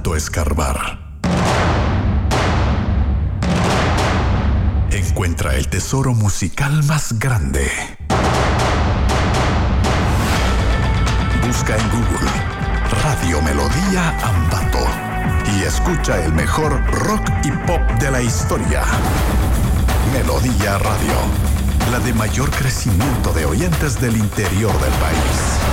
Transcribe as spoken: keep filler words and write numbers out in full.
tanto escarbar. Encuentra el tesoro musical más grande. Busca en Google Radio Melodía Ambato y escucha el mejor rock y pop de la historia. Melodía Radio, la de mayor crecimiento de oyentes del interior del país.